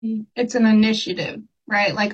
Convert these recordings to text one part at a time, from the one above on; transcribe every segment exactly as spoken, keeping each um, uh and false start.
it's an initiative, right? Like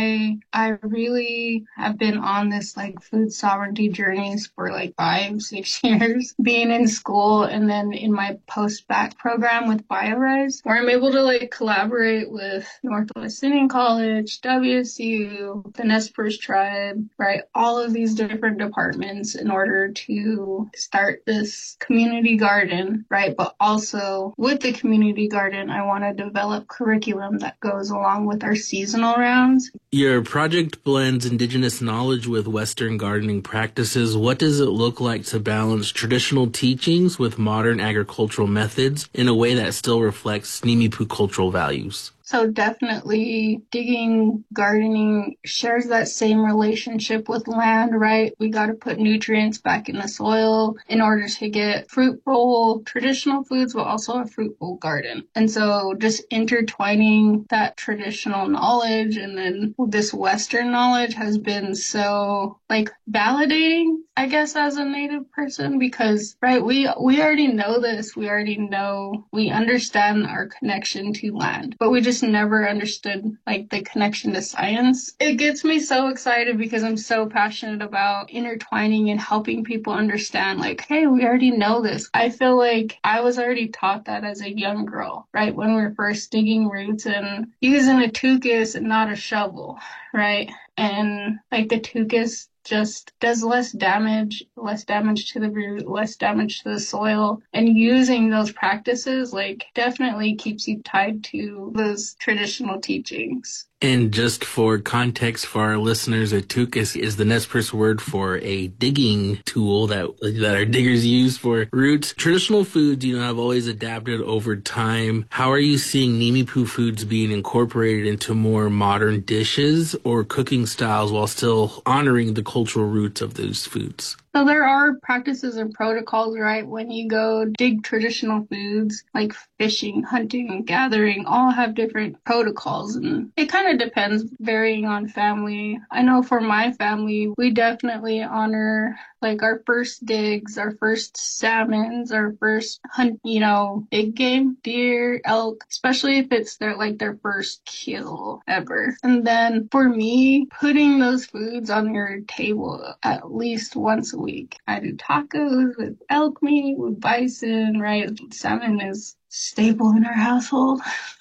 I I really have been on this like food sovereignty journeys for like five, six years, being in school and then in my post-bac program with BioRise, where I'm able to like collaborate with Northwest Indian College, W S U, the Nez Perce tribe, right? All of these different departments in order to start this community garden, right? But also with the community garden, I want to develop curriculum that goes along with our seasonal rounds. Your project blends indigenous knowledge with Western gardening practices. What does it look like to balance traditional teachings with modern agricultural methods in a way that still reflects Nimiipuu cultural values? So definitely digging, gardening shares that same relationship with land, right? We got to put nutrients back in the soil in order to get fruitful traditional foods, but also a fruitful garden. And so just intertwining that traditional knowledge and then this Western knowledge has been so like validating, I guess, as a Native person, because, right, we, we already know this. We already know, we understand our connection to land, but we just never understood like the connection to science. It gets me so excited because I'm so passionate about intertwining and helping people understand like, hey, we already know this. I feel like I was already taught that as a young girl, right? When we were first digging roots and using a tuchus and not a shovel, right? And like the tuchus just does less damage, less damage to the root, less damage to the soil. And using those practices, like, definitely keeps you tied to those traditional teachings. And just for context for our listeners, a tuchus is the Nez Perce word for a digging tool that that our diggers use for roots. Traditional foods, you know, have always adapted over time. How are you seeing Nimiipuu foods being incorporated into more modern dishes or cooking styles while still honoring the cultural roots of those foods? So there are practices and protocols, right? When you go dig traditional foods like fishing, hunting, gathering, all have different protocols. And it kind of depends, varying on family. I know for my family, we definitely honor like our first digs, our first salmons, our first hunt, you know, big game, deer, elk, especially if it's their like their first kill ever. And then for me, putting those foods on your table at least once a week. I do tacos with elk meat, with bison, right? Salmon is staple in our household.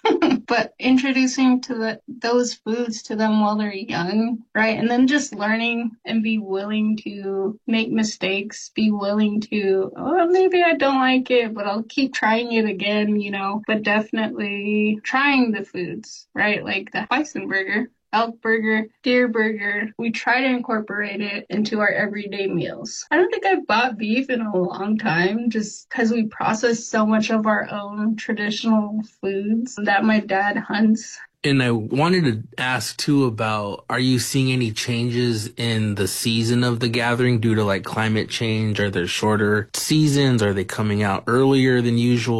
But introducing to the, those foods to them while they're young, right? And then just learning and be willing to make mistakes, be willing to, oh, maybe I don't like it, but I'll keep trying it again, you know, but definitely trying the foods, right? Like the bison burger, elk burger, deer burger. We try to incorporate it into our everyday meals. I don't think I've bought beef in a long time just because we process so much of our own traditional foods that my dad hunts. And I wanted to ask, too, about, are you seeing any changes in the season of the gathering due to, like, climate change? Are there shorter seasons? Are they coming out earlier than usual?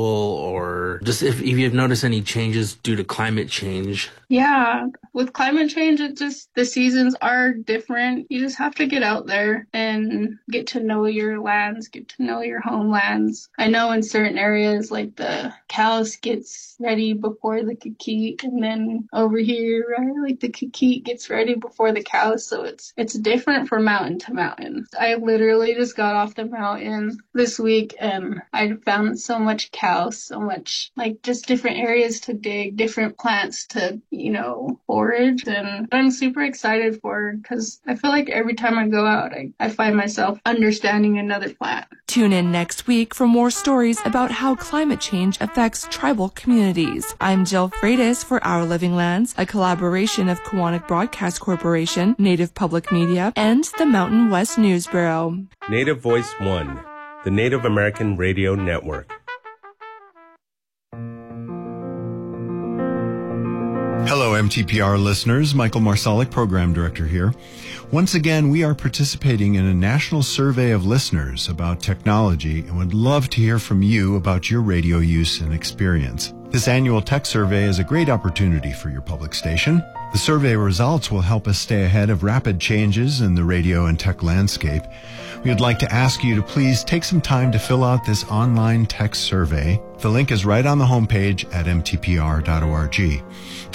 Or just if, if you've noticed any changes due to climate change? Yeah, with climate change, it just, the seasons are different. You just have to get out there and get to know your lands, get to know your homelands. I know in certain areas, like the cows gets ready before the kikit, and then over here, right, like the kikit gets ready before the cows. So it's, it's different from mountain to mountain. I literally just got off the mountain this week and I found so much cows, so much, like just different areas to dig, different plants to, you know, forage. And I'm super excited for, because I feel like every time I go out, I, I find myself understanding another plant. Tune in next week for more stories about how climate change affects tribal communities. I'm Jill Freitas for Our Living Lands, a collaboration of Kawanak Broadcast Corporation, Native Public Media, and the Mountain West News Bureau. Native Voice One, the Native American Radio Network. Hello, M T P R listeners. Michael Marsalic, Program Director here. Once again, we are participating in a national survey of listeners about technology and would love to hear from you about your radio use and experience. This annual tech survey is a great opportunity for your public station. The survey results will help us stay ahead of rapid changes in the radio and tech landscape. We would like to ask you to please take some time to fill out this online tech survey. The link is right on the homepage at m t p r dot org.